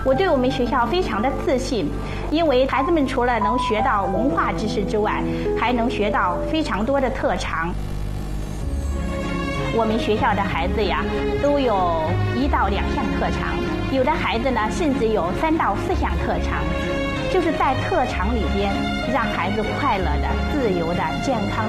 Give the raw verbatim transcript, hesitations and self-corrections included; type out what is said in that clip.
我对我们学校非常的自信，因为孩子们除了能学到文化知识之外，还能学到非常多的特长。我们学校的孩子呀，都有一到两项特长，有的孩子呢，甚至有三到四项特长。就是在特长里边，让孩子快乐的、自由的、健康